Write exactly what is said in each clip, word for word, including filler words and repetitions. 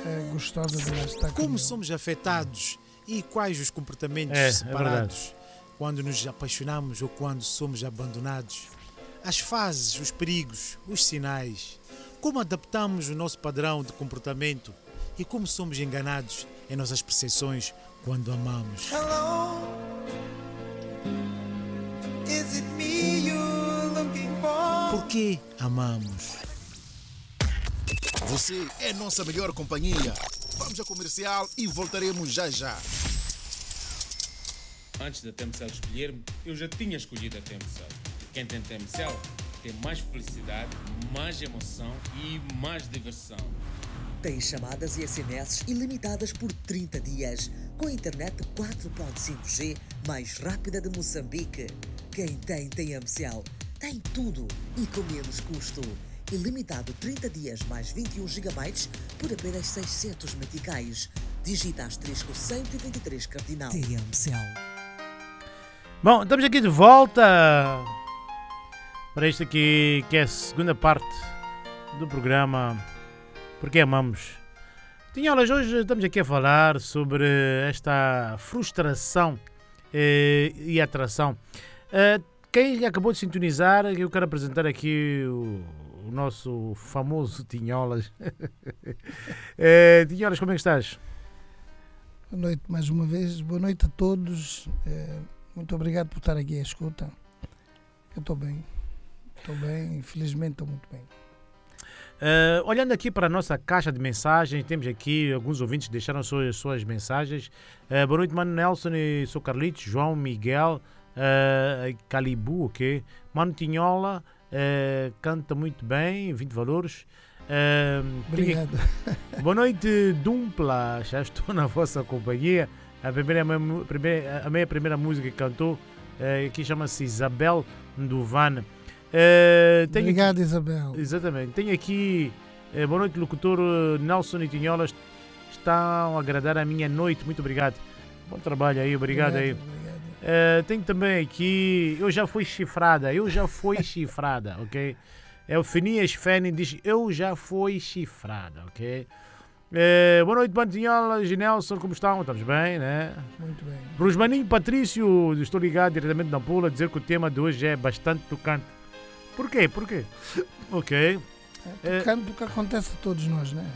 é, gostosa de lá estar. Como somos afetados e quais os comportamentos é, separados é quando nos apaixonamos ou quando somos abandonados? As fases, os perigos, os sinais. Como adaptamos o nosso padrão de comportamento e como somos enganados em nossas percepções quando amamos. Hello, is it me you're looking for? Por que amamos? Você é nossa melhor companhia. Vamos ao comercial e voltaremos já já. Antes da Temcel escolher-me, eu já tinha escolhido a Temcel. Quem tem Temcel tem mais felicidade, mais emoção e mais diversão. Tem chamadas e S M S ilimitadas por trinta dias, com a internet quatro ponto cinco G mais rápida de Moçambique. Quem tem T M C L tem tudo e com menos custo. Ilimitado trinta dias mais vinte e um gigabytes por apenas seiscentos meticais. Digita asterisco cento e vinte e três cardinal. T M C L. Bom, estamos aqui de volta para isto aqui que é a segunda parte do programa Porque Amamos. Tinholas, hoje estamos aqui a falar sobre esta frustração eh, e atração. Eh, quem acabou de sintonizar, eu quero apresentar aqui o, o nosso famoso Tinholas. eh, Tinholas, como é que estás? Boa noite mais uma vez, boa noite a todos. Eh, muito obrigado por estar aqui à escuta. Eu estou bem, estou bem, infelizmente estou muito bem. Uh, olhando aqui para a nossa caixa de mensagens, temos aqui alguns ouvintes que deixaram suas, suas mensagens. Uh, boa noite, Mano Nelson e sou Carlitos, João Miguel, uh, Calibu, ok? Mano Tinhola, uh, canta muito bem, vinte valores. Uh, Obrigado. Tenho... Boa noite, Dumpla, já estou na vossa companhia. A, primeira, a, primeira, a minha primeira música que cantou, uh, aqui chama-se Isabel Nduvan. Uh, tenho Obrigado, aqui, Isabel. Exatamente. Tenho aqui, uh, boa noite, locutor uh, Nelson e Tinholas. Estão a agradar a minha noite. Muito obrigado. Bom trabalho aí, obrigado, obrigado aí. obrigado. Uh, tenho também aqui, eu já fui chifrada, eu já fui chifrada, ok? É o Finias Feni diz, eu já fui chifrada, ok? Uh, boa noite, Bantinholas e Nelson, como estão? Estamos bem, né? Muito bem. Brusmaninho Patrício, estou ligado diretamente na Pula, a dizer que o tema de hoje é bastante tocante. Por quê? Por quê? Ok. É tocante porque acontece a todos nós, né?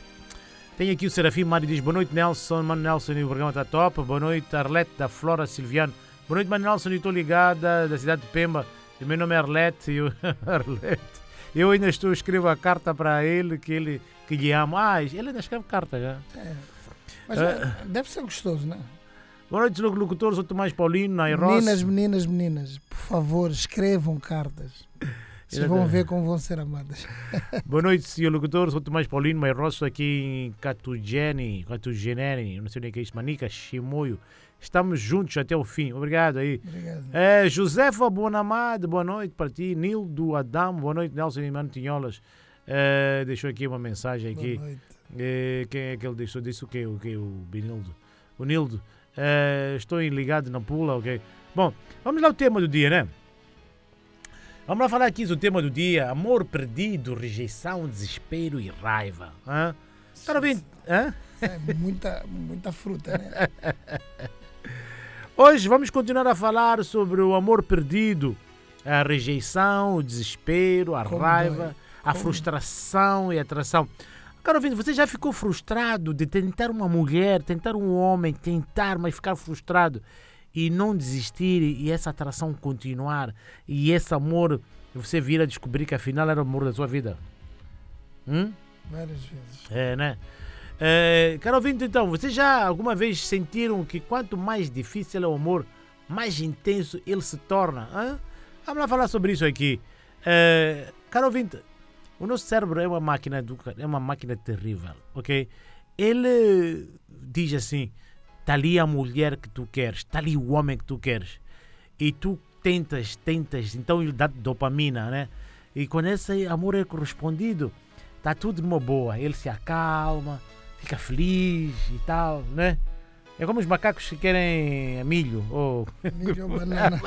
Tem aqui o Serafim Mário, diz boa noite, Nelson, Mano Nelson e o programa está top. Boa noite, Arlete da Flora Silviano. Boa noite, Mano Nelson, eu estou ligada da cidade de Pemba. O meu nome é Arlete. Eu, Arlete. Eu ainda estou, escrevo a carta para ele que ele que lhe amo. Ah, ele ainda escreve carta já. É. Mas Uh, deve ser gostoso, né? Boa noite, locutor, sou Tomás Paulino, na Meninas, meninas, meninas, por favor, escrevam cartas. Vocês vão ver como vão ser amadas. Boa noite, senhor locutor, sou Tomás Paulino, mais rosto aqui em Catugeni, Catugeneri, não sei nem o que é isso, Manica, Chimoio. Estamos juntos até o fim. Obrigado aí. Obrigado. É, Josefa Bonamade, boa noite para ti. Nildo Adam, boa noite, Nelson e Mano Tinholas. É, deixou aqui uma mensagem aqui. Boa noite. É, quem é que ele deixou? Disse o quê? O quê? O Benildo. O Nildo. É, estou ligado na Pula, ok? Bom, vamos lá ao tema do dia, né? Vamos lá falar aqui do tema do dia. Amor perdido, rejeição, desespero e raiva. Hã? Está ouvindo? Hã? É muita, muita fruta, né? Hoje vamos continuar a falar sobre o amor perdido, a rejeição, o desespero, a Como raiva, dói. a Como? frustração e a atração. Caro ouvinte, você já ficou frustrado de tentar uma mulher, tentar um homem, tentar, mas ficar frustrado e não desistir e essa atração continuar e esse amor você vir a descobrir que afinal era o amor da sua vida? Hum? Várias vezes. É, né? É, caro ouvinte, então, vocês já alguma vez sentiram que quanto mais difícil é o amor, mais intenso ele se torna? Hã? Vamos lá falar sobre isso aqui. É, caro ouvinte, o nosso cérebro é uma máquina, é uma máquina terrível, ok? Ele diz assim, está ali a mulher que tu queres, está ali o homem que tu queres. E tu tentas, tentas, então ele dá dopamina, né? E quando esse amor é correspondido, está tudo numa boa. Ele se acalma, fica feliz e tal, né? É como os macacos que querem milho ou... Milho ou banana.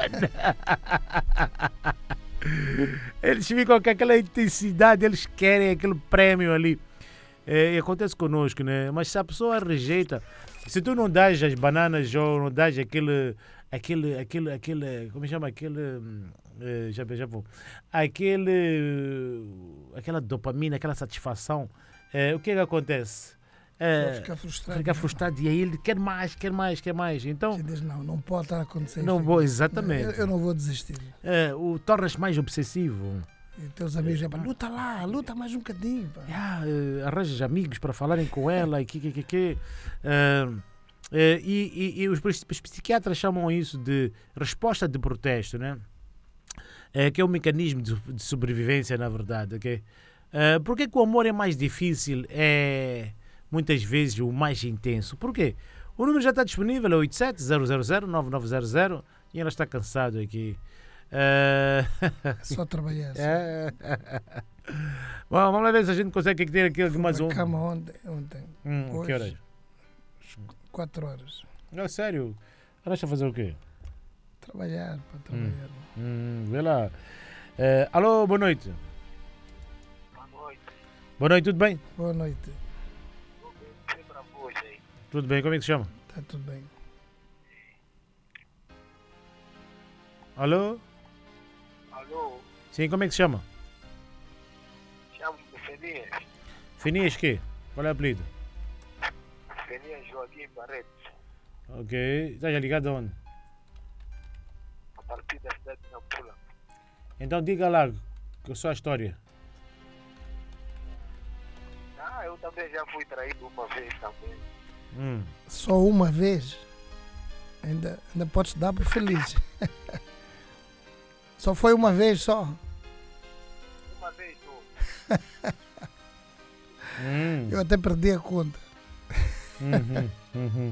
Eles ficam com aquela intensidade, eles querem aquele prêmio ali. É, acontece conosco, né? Mas se a pessoa rejeita, se tu não dás as bananas ou não dás aquele, aquele, aquele, aquele, como chama aquele, eh, já, já vou, aquele, aquela dopamina, aquela satisfação, eh, o que é que acontece? É, Fica frustrado. fica frustrado e aí ele quer mais, quer mais, quer mais. Então, Você diz, não, não pode estar acontecendo. não isso vou, aqui. exatamente. Eu, eu não vou desistir. É, o tornas mais obsessivo. E teus amigos dizem, luta lá, luta mais um bocadinho. Pá. Ah, eh, arranjas amigos para falarem com ela e que que que que. Eh, eh, e, e, e os, psi- os psiquiatras chamam isso de resposta de protesto, né? Eh, que é um mecanismo de, de sobrevivência, na verdade, ok? Eh, por que que o amor é mais difícil? É muitas vezes o mais intenso. Por quê? O número já está disponível, é oito sete zero zero zero nove nove zero zero e ela está cansado aqui. Eh, É só trabalhar. Só. É. Bom, vamos lá ver se a gente consegue ter aqui Fui mais para um. a cama ontem, ontem Hum, hoje. que horas? quatro horas. Não, sério? Arrasta fazer o quê? Trabalhar, para trabalhar. Hum, vê lá. Eh, alô, boa noite. Boa noite. Boa noite, tudo bem? Boa noite. Sempre para você aí. Tudo bem, como é que se chama? Está tudo bem. Alô? Alô, Sim, como é que se chama? chamo-me Fenias. Finias quê? Qual é o apelido? Fenias Joaquim Barreto, Ok. Estás ligado aonde? a partir da cidade de Nampula. Então diga lá a sua história. Ah, eu também já fui traído uma vez também. Hum. Só uma vez, ainda, ainda podes dar por feliz. Só foi uma vez só. Uma vez só. Hum. Eu até perdi a conta. Uhum. Uhum.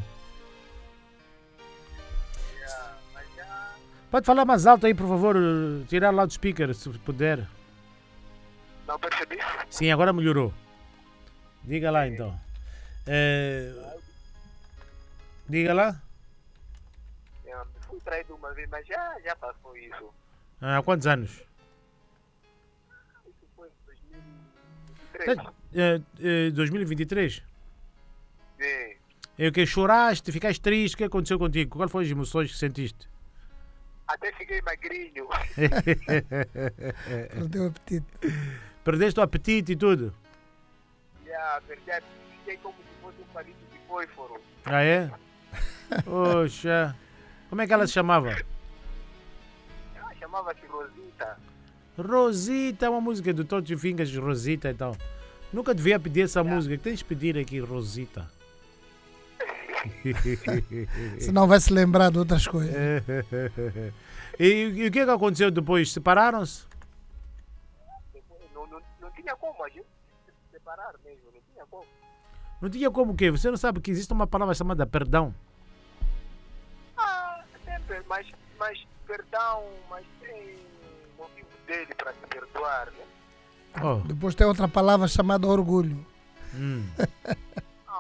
Já, mas já Pode falar mais alto aí, por favor. Tirar lá do speaker, se puder. não percebi. Sim, agora melhorou. Diga lá então. Eh, Diga lá. Eu fui traído uma vez, mas já, já passou isso. Há quantos anos? Isso foi em dois mil e vinte e três. Eh, eh, dois mil e vinte e três? Sim. É o que? Choraste, ficaste triste? O que aconteceu contigo? Quais foram as emoções que sentiste? Até fiquei magrinho. Perdeu o apetite. Perdeste o apetite e tudo? Já, verdade, fiquei como se fosse um palito de fósforo. Ah, é? Poxa. Como é que ela se chamava? Ela chamava-se Rosita. Rosita, uma música do Totti Fingers, Rosita então. Nunca devia pedir essa música. Tens de pedir aqui, Rosita. Senão vai se lembrar de outras coisas. e, e o que é que aconteceu depois? Separaram-se? Depois, não, não, não tinha como a gente se separar mesmo, não tinha como. Não tinha como o quê? Você não sabe que existe uma palavra chamada perdão? Ah, sempre, mas, mas perdão, mas tem motivo dele para se perdoar, né? Oh. Depois tem outra palavra chamada orgulho. Hum. Ah,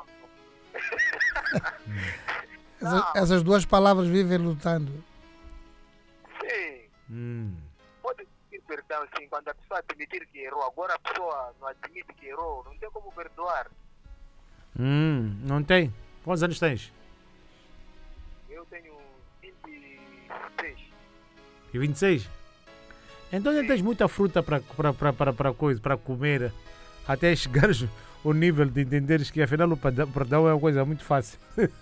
Essa- essas duas palavras vivem lutando. sim, Hum. pode pedir perdão sim, quando a pessoa admitir que errou. Agora a pessoa não admite que errou, não tem como perdoar. Hum. Não tem? Quantos anos tens? Eu tenho vinte e seis. E vinte e seis? Então já tens muita fruta para para para para coisa, para comer, até chegares ao nível de entenderes que afinal o perdão perdão é uma coisa muito fácil.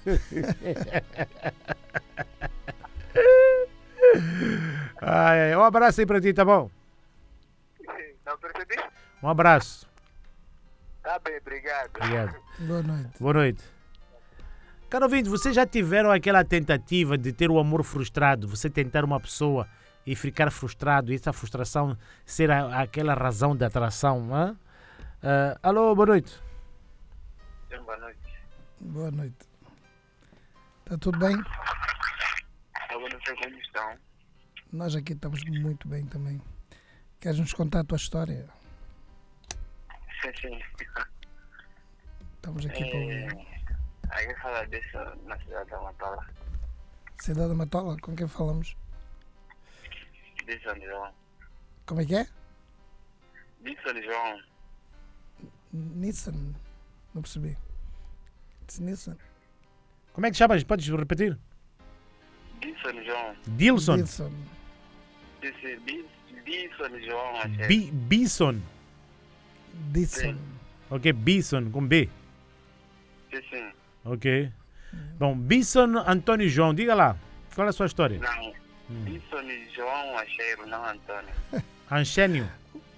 Ai, ai, um abraço aí para ti, tá bom? Não percebi? Um abraço. Tá bem, obrigado. Obrigado. Boa noite. Boa noite. Caro ouvinte, vocês já tiveram aquela tentativa de ter o amor frustrado? Você tentar uma pessoa e ficar frustrado e essa frustração ser a, aquela razão da atração? Hã? Ah, alô, boa noite. Boa noite. Boa noite. Está tudo bem? Eu não sei como estão. Nós aqui estamos muito bem também. Queres nos contar a tua história? Sim, sim. Estamos aqui para ouvir. Aí eu falo disso na cidade da Matola. Cidade da Matola, com quem falamos? De São João. Como é que é? De São João. Nissan. Não percebi. Nissan. Como é que chamas? Podes repetir? Dilson João. Dilson. Dilson. Disse Bi- Dilson João, achei. Bi- Bison. Dilson. Ok, Bison com B. Sim, sim. Ok. Bom, Bison Antônio João, diga lá. Qual é a sua história? Não. Dilson João Acheiro, não Antônio. Anxênio.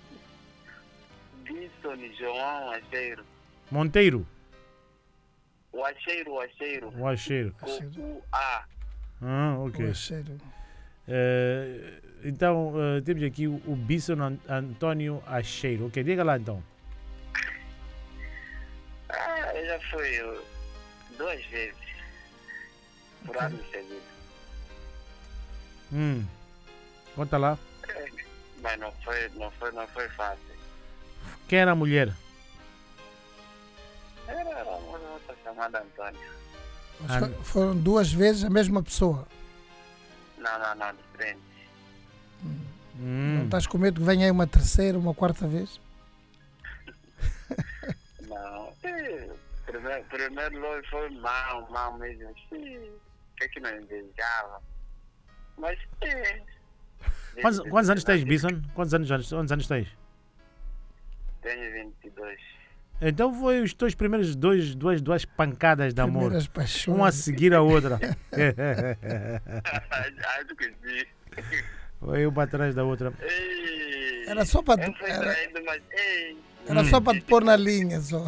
Dilson João Acheiro. Monteiro. O Acheiro, o Acheiro. O Acheiro. Com U A. Ah, ok. O cheiro. Eh, então, eh, temos aqui o, o Bison An- Antônio Acheiro. Ok, diga lá então. Ah, eu já fui uh, duas vezes. Por Ok. ano seguido. Hum. Conta lá. Mas não foi, não foi, não foi fácil. Quem era a mulher? Era uma outra chamada Antônio. Mas Ah, fo- foram duas vezes a mesma pessoa. Não, não, não, diferente. Não Hum. estás com medo que venha aí uma terceira, uma quarta vez? Não. Eh, Primeiro, primeiro logo foi mal, mal mesmo. Sim. O que é que não desejava? Mas sim. Quantos, quantos anos tens, Bison? Quantos anos, quantos anos tens? Tenho vinte e dois. Então foi os teus primeiros dois, duas, duas pancadas de amor. Primeiras paixões. Uma a seguir a outra. Acho que sim. Foi uma atrás da outra. Ei, Era só para eu fui era, traído, mas ei. era só para te pôr na linha só.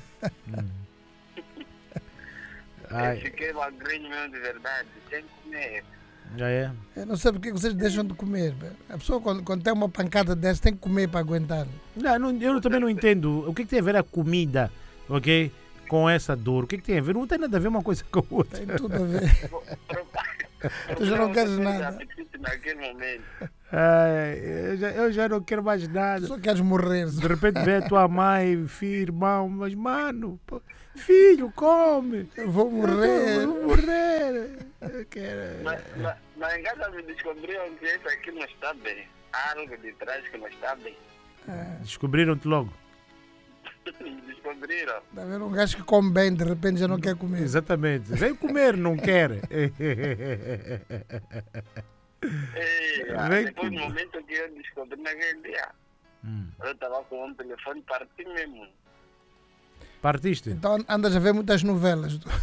Ai, Eu fiquei magrinho mesmo de verdade, sem comer. já é. Eu não sei porque vocês deixam de comer. Velho. A pessoa quando, quando tem uma pancada dessa tem que comer para aguentar. Não, não, eu também não entendo. O que, que tem a ver a comida, ok? Com essa dor. O que, que tem a ver? Não tem nada a ver uma coisa com a outra. Tem tudo a ver. Tu já não queres nada. Naquele momento. Ai, eu, já, eu já não quero mais nada. Só queres morrer. De repente vê a tua mãe, filho, irmão, mas mano, pô, filho, come. Eu vou morrer. Eu vou morrer. Eu quero. Mas, mas, mas em casa me descobriram que isso aqui não está bem. Há algo de trás que não está bem. Descobriram-te logo. Me descobriram. Está a ver um gajo que come bem, de repente já não quer comer. Exatamente. Vem comer, não quer. Ei, ah, Vem depois com- do momento que eu descobri naquele dia, Hum. eu estava com um telefone parti mesmo. Partiste? Então andas a ver muitas novelas. tu.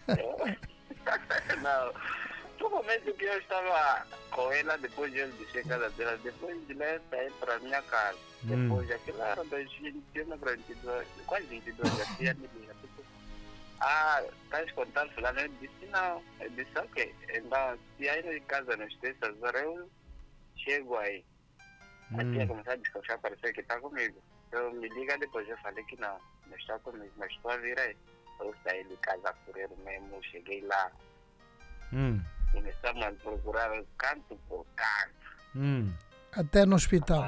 Não. No momento que eu estava com ela, depois eu deixei a casa dela, depois de lá eu saí para a minha casa. Hum. Depois, aquilo era das vinte e um para vinte e dois, quase vinte e dois, assim, a menina. tipo, Ah, estás contando fulano? Eu disse não. Eu disse ok. Então, se aí em casa não esteja essas horas, eu chego aí. A tia Hum. começou a desconfiar, parecia que está comigo. Eu me liga depois, eu falei que não, não está comigo, mas estou a vir aí. Eu saí de casa por ele mesmo, cheguei lá. Hum. Começamos a procurar canto por canto. Hum. Até no hospital.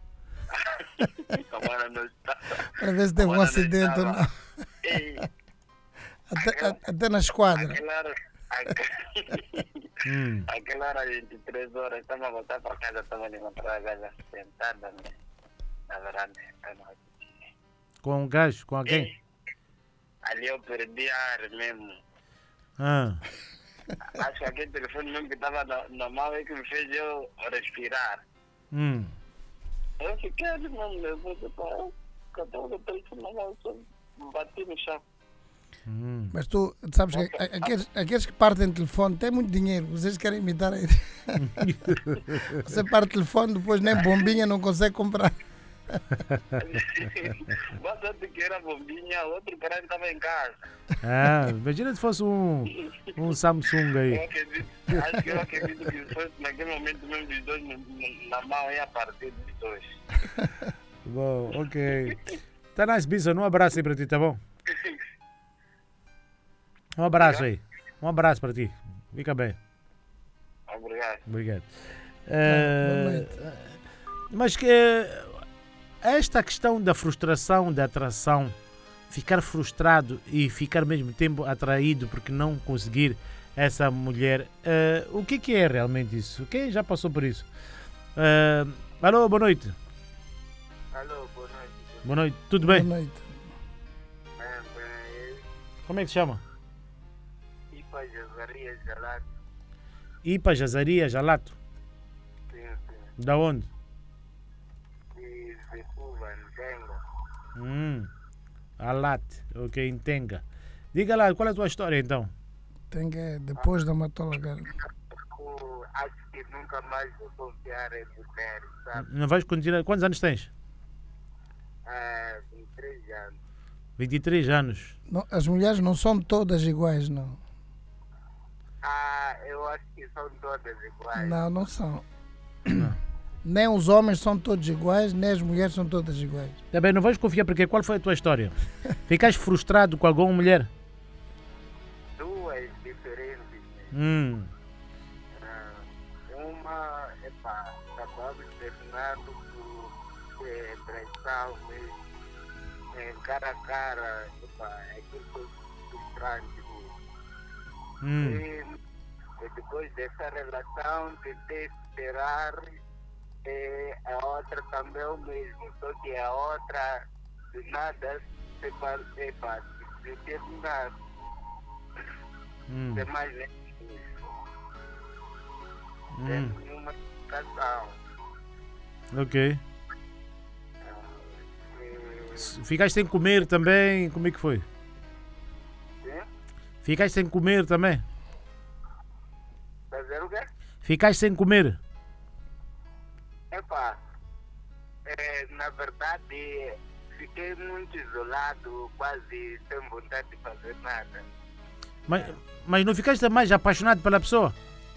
Agora não está. Para ver se teve um Agora não acidente ou estava. não. Ei, Até, a- até na esquadra. aquela hora, aque- Hum. aquela hora vinte e três horas, estava a voltar para casa, estava a encontrar a gaja sentada né, na varanda. Eu não acreditei. Com um gajo? Com alguém? Ei, ali eu perdi ar mesmo. Ah. Acho que aquele telefone mesmo que estava na, na mão é que me fez eu respirar. Hum. Eu fiquei ali mesmo nervoso, pá. Eu cadê o telefone na mão? Eu só bati no chão. Hum. Mas tu sabes que a- aqueles, aqueles que partem telefone têm muito dinheiro. Vocês querem imitar aí. Você parte telefone, depois nem bombinha não consegue comprar. Boa sorte que era bombinha, outro cara estava em casa. Ah, imagina se fosse um, um Samsung Eu aí. acredito, acho que eu acredito que se fosse naquele momento mesmo dos dois no- no- na mão ia partir dos dois. Bom, ok. Tá nice, Bison. Um abraço aí para ti, tá bom? Um abraço aí. Um abraço para ti. Fica bem. Obrigado. Obrigado. boa Eh, noite. mas que eh, esta questão da frustração, da atração, ficar frustrado e ficar ao mesmo tempo atraído porque não conseguir essa mulher, eh, o que, que é realmente isso? Quem já passou por isso? Eh, alô, boa noite. Alô, boa noite. Boa noite, tudo Boa bem? noite. É, bem, Como é que se chama? Ipa Jazaria Jalato. Ipa Jazaria Jalato. Sim, sim. Da onde? De Zecuva, Ntenga. Hum. Alat. Ok, Ntenga. Diga lá, qual é a tua história então? Tem que, depois da Matola Garden. Eu acho que nunca mais vou confiar em mulheres, sabe? Não vais continuar. Quantos anos tens? Ah, vinte e três anos. vinte e três anos. Não, as mulheres não são todas iguais, não. Ah, eu acho que são todas iguais. Não, não são. Nem os homens são todos iguais, nem as mulheres são todas iguais. Também não vais confiar porque qual foi a tua história? Ficaste frustrado com alguma mulher? Duas diferentes. Hum. Ah, uma, epá, acabamos terminando por é, traição mesmo. É, cara a cara, epá, aquilo foi frustrante. Hum. E, e depois dessa relação tentei superar. E a outra também o mesmo, só que a outra de nada se faz, epá, se terminar. Hum. Tem mais nem isso. Tem Hum. nenhuma explicação. Ok. E, Ficaste sem comer também? Como é que foi? sim? Ficaste sem comer também? Fazer o quê? Ficaste sem comer? Epá, é, na verdade fiquei muito isolado, quase sem vontade de fazer nada. Mas, mas não ficaste mais apaixonado pela pessoa?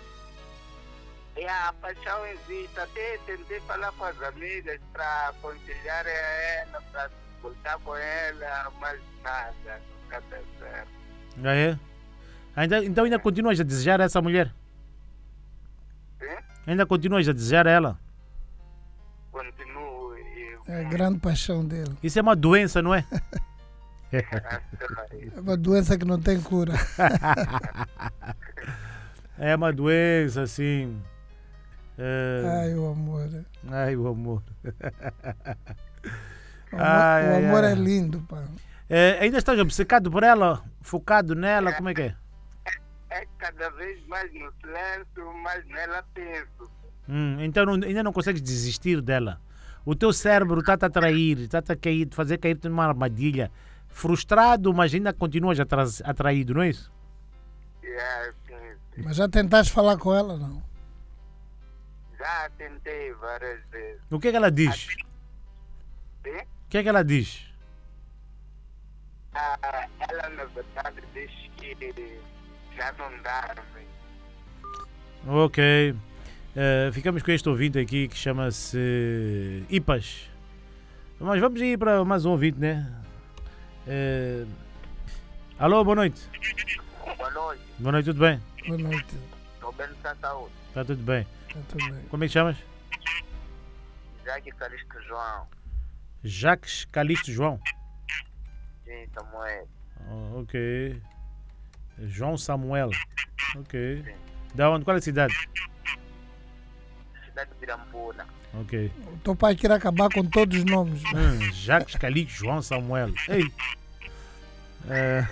E a paixão existe, até tentei falar com as amigas para aconselhar ela, para voltar com ela, mas nada, nunca deu certo. Ah, é? Ainda, então ainda continuas a desejar essa mulher? Sim? Ainda continuas a desejar ela? Continuo e É a grande paixão dele. Isso é uma doença, não é? É uma doença que não tem cura. É uma doença, sim. É... Ai, o amor. Ai, o amor. O amor, Ai, o ai, amor ai. é lindo, pá. É, ainda estás obcecado por ela? Focado nela? Como é que é? é cada vez mais no silêncio, mais nela penso. Hum, então não, ainda não consegues desistir dela. O teu cérebro está-te a atrair, está-te a cair, fazer cair-te numa armadilha. Frustrado, mas ainda continuas atra- atraído, não é isso? É, sim, sim. Mas já tentaste falar com ela, não? Já tentei várias vezes. O que é que ela diz? Sim? O que é que ela diz? Ah, ela na verdade diz que já não dá. Ok. Uh, ficamos com este ouvinte aqui que chama-se Ipas. Mas vamos ir para mais um ouvinte, né? Uh, alô, boa noite. Boa noite, Boa noite, tudo bem? Boa noite. estou bem de saúde. Está tudo bem. Está tudo bem. Como é que chamas? Jaque Calixto João. Jacques Calixto João. Sim, Samuel. Oh, ok. João Samuel. Ok. Da onde? Qual é a cidade? Cidade de Birampuna. Ok. O teu pai quer acabar com todos os nomes. Hum, Jacques Calixto João Samuel. Ei. É.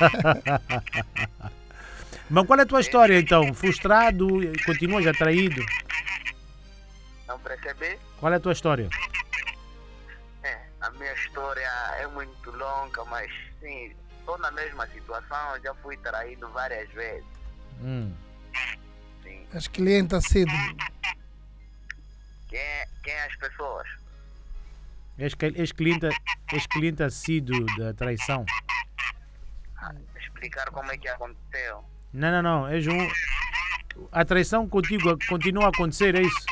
Mas qual é a tua história então? Frustrado? Continuas atraído? Não percebi? Qual é a tua história? É, a minha história é muito longa, mas sim, estou na mesma situação, já fui traído várias vezes. Hum. Sim. As clientes assíduas. Quem é, quem é as pessoas? És-cliente ex-cliente, ex-cliente assíduo da traição. Explicar como é que aconteceu. Não, não, não. És um... A traição contigo continua a acontecer, é isso?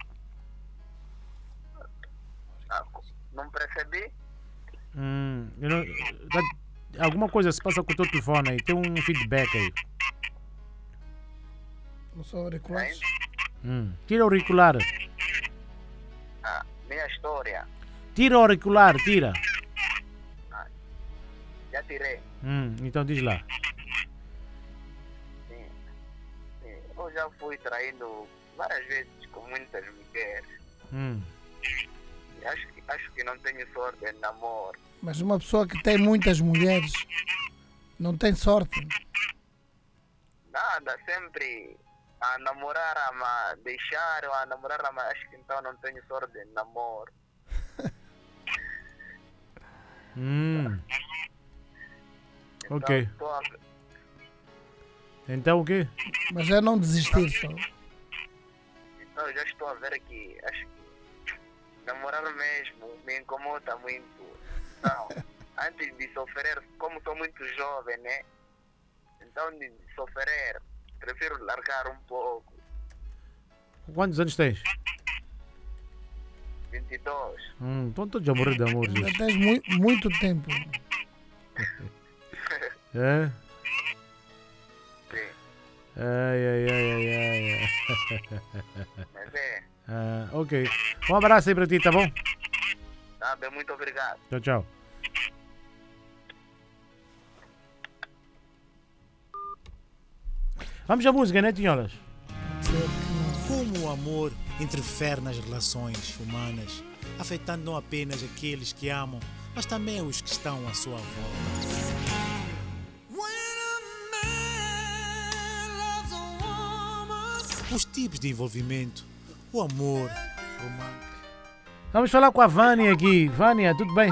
Ah, não percebi? Hum, eu não... tá- Alguma coisa se passa com o teu telefone aí. Tem um feedback aí. Não são auriculares? Hum. Tira o auricular. Ah, minha história, Tira o auricular, tira. já tirei. Hum, então diz lá. Sim. Sim. Eu já fui traído várias vezes com muitas mulheres. Hum. E Acho que, acho que não tenho sorte em namoro. Mas uma pessoa que tem muitas mulheres Não tem sorte. Nada, sempre a namorar, a me deixar, ou a namorar, a me... acho que então não tenho sorte de namoro. Hum. Então, Ok. tô a... Então o quê? Mas é não desistir só. então eu já estou a ver que acho que namorar mesmo me incomoda muito. Não, antes de sofrer, como sou muito jovem, né? Então de sofrer, prefiro largar um pouco. Quantos anos tens? vinte e dois. Hum, então estou já morrer de amor. Ainda gente. tens mui- muito tempo. É? Sim, Ai, ai, ai, ai, ai. ai. mas é. Ah, ok. Um abraço aí para ti, tá bom? Tá bem, muito obrigado. Tchau, tchau. Vamos à música, né, tinholas? Como o amor interfere nas relações humanas, afetando não apenas aqueles que amam, mas também os que estão à sua volta. Os tipos de envolvimento, o amor romântico. Vamos falar com a Vânia aqui. Vânia, tudo bem?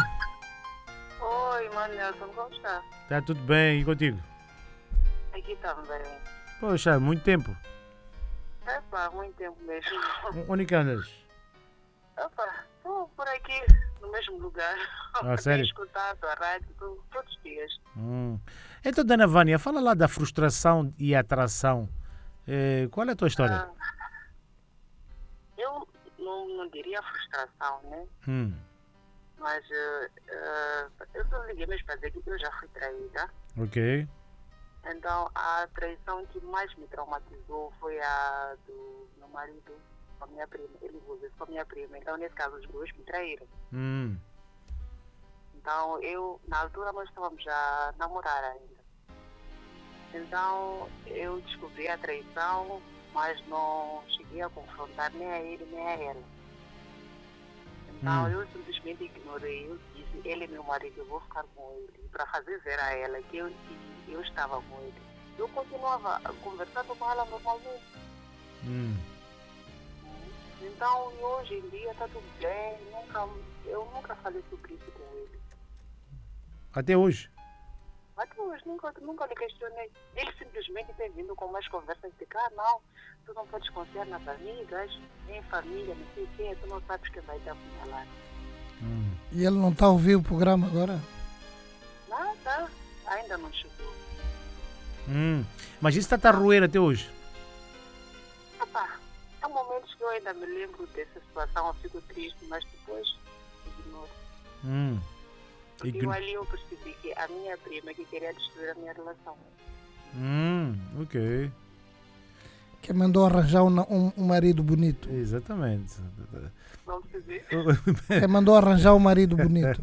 Oi, Manelson, como está? Tá tudo bem, e contigo? Aqui também. Poxa, muito tempo. Epa, muito tempo mesmo. Onde que andas? Epa, estou por aqui, no mesmo lugar. Ah, sério? Tenho escutado a rádio to- todos os dias. Hum. Então, dona Vânia, fala lá da frustração e atração. Eh, qual é a tua história? Ah, eu não, não diria frustração, né? Hum. Mas eh, eh, eu só liguei mesmo para dizer que eu já fui traída. Ok. Então, a traição que mais me traumatizou foi a do meu marido com a minha prima. Ele usa isso com a minha prima. Então, nesse caso, os dois me traíram. Hum. Então, eu, na altura, nós estávamos a namorar ainda. Então, eu descobri a traição, mas não cheguei a confrontar nem a ele, nem a ela. Então, Hum. eu simplesmente ignorei. Eu disse, ele é meu marido, eu vou ficar com ele. Para fazer ver a ela que eu, que eu estava com ele. Eu continuava conversando com ela normalmente. Hum. Então, e hoje em dia está tudo bem. Nunca, eu nunca falei sobre isso com ele. Até hoje? Até hoje nunca, nunca lhe questionei. Ele simplesmente tem vindo com mais conversas de cá, ah, não, tu não podes confiar nas amigas, nem em família, não sei o quê, tu não sabes quem vai te apunhalar. Hum. E ele não está a ouvir o programa agora? Nada, ainda não chegou. Hum. Mas isso está a roer até hoje? Epá, há momentos que eu ainda me lembro dessa situação, eu fico triste, mas depois ignoro. Hum. Porque Ign- eu ali eu percebi que a minha prima que queria destruir a minha relação. Hum. Ok. Que mandou arranjar um, um, um marido bonito. Exatamente. Não percebi? Que mandou arranjar um marido bonito.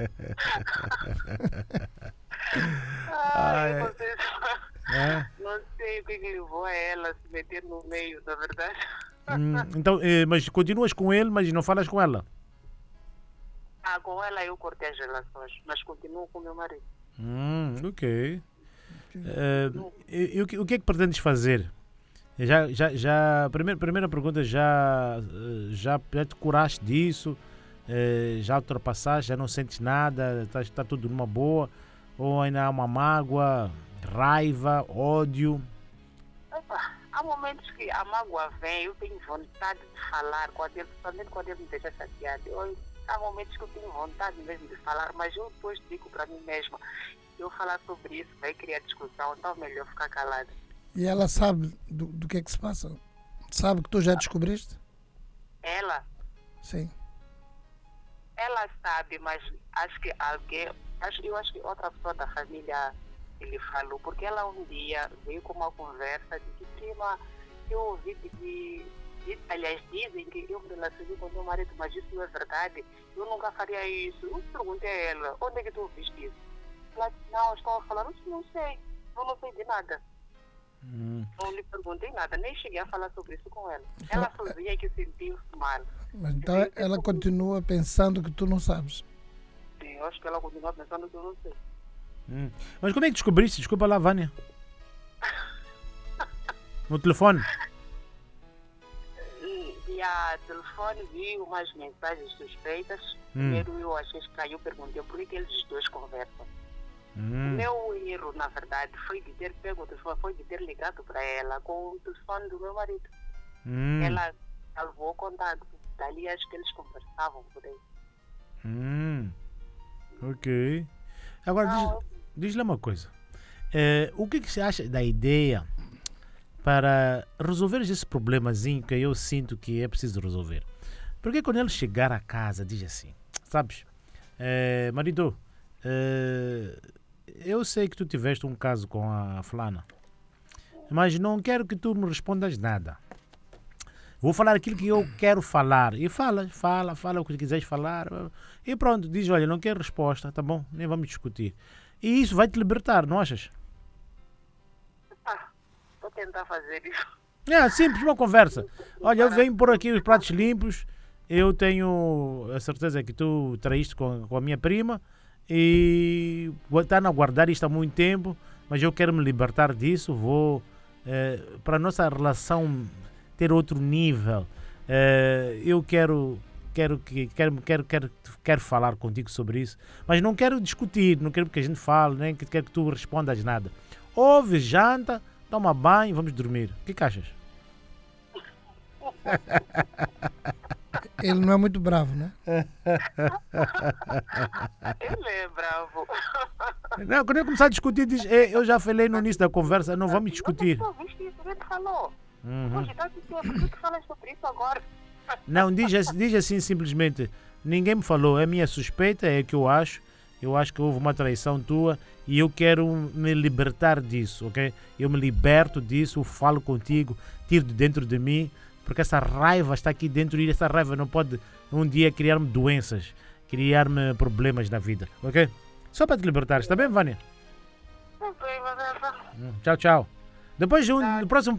Ai, Ai, vocês... É? Não sei o que que levou a ela a se meter no meio, na verdade. Hum, então, eh, mas continuas com ele, mas não falas com ela? Ah, com ela eu cortei as relações, mas continuo com o meu marido. Hum, ok. Eh, e, e o, que, o que é que pretendes fazer? Já, já, já, primeira, primeira pergunta, já, eh, já, já te curaste disso? Eh, já ultrapassaste? Já não sentes nada? Está tá tudo numa boa? Ou ainda há uma mágoa, raiva, ódio? Opa, há momentos que a mágoa vem, eu tenho vontade de falar, quando ele, principalmente quando ele me deixa chateado. Eu, há momentos que eu tenho vontade mesmo de falar, mas eu depois digo para mim mesma, se eu falar sobre isso vai criar discussão, então é melhor ficar calada. E ela sabe do, do que é que se passa? Sabe que tu já descobriste? Ela, Sim. ela sabe, mas acho que alguém, acho, eu acho que outra pessoa da família ele falou, porque ela um dia veio com uma conversa de que prima, eu ouvi de que, de- aliás, dizem que eu me relacionei com meu marido, mas isso não é verdade, eu nunca faria isso. Eu perguntei a ela, onde é que tu ouviste isso? Ela disse, não, estava falando, eu não sei, eu não sei de nada. Hum. Não lhe perguntei nada, nem cheguei a falar sobre isso com ela. Ela sozinha que sentiu-se mal. Mas então ela continua pensando que tu não sabes. Sim, eu acho que ela continua pensando que eu não sei. Hum. Mas como é que descobriste? Desculpa lá, Vânia. No telefone? Via telefone vi umas mensagens suspeitas. Hum. Primeiro eu achei estranho, eu perguntei por que eles dois conversam. Hum. O meu erro, na verdade, foi de ter pego o telefone, foi de ter ligado para ela com o telefone do meu marido. Hum. Ela salvou o contato. Dali acho que eles conversavam por aí. Hum. Ok. Agora, Não. diz, diz lá uma coisa. Eh, o que, que você acha da ideia para resolver esse problemazinho que eu sinto que é preciso resolver? Porque quando ele chegar a casa, diz assim, sabes, eh, marido, eh, eu sei que tu tiveste um caso com a fulana, mas não quero que tu me respondas nada. Vou falar aquilo que eu quero falar. E fala, fala, fala o que quiseres falar. E pronto, diz, olha, não quero resposta, tá bom? Nem vamos discutir. E isso vai te libertar, não achas? Ah, vou tentar fazer isso. É, simples, uma conversa. Olha, eu venho por aqui os pratos limpos. Eu tenho a certeza que tu traíste com, com a minha prima. E está a guardar isto há muito tempo. Mas eu quero me libertar disso. Vou, eh, para a nossa relação ter outro nível, eh, eu quero, quero, que, quero, quero, quero, quero falar contigo sobre isso, mas não quero discutir, não quero que a gente fale, nem que quero que tu respondas nada. Ouve, janta, toma banho, vamos dormir. O que, que achas? Ele não é muito bravo, né? Ele é bravo. Não, quando eu começar a discutir, diz, "Eh, eu já falei no início da conversa, não vamos discutir." Não, viste isso, ele falou. Uhum. Hoje, tá dizendo, por que falas sobre isso agora? Não, diz, assim- diz assim simplesmente, ninguém me falou, é minha suspeita, é o que eu acho, eu acho que houve uma traição tua e eu quero me libertar disso, ok? Eu me liberto disso, falo contigo, tiro de dentro de mim, porque essa raiva está aqui dentro e essa raiva não pode um dia criar-me doenças, criar-me problemas na vida, ok? Só para te libertar, está bem, Vânia? Não sei, mas essa... Hum, Tchau, tchau. Depois, um, no próximo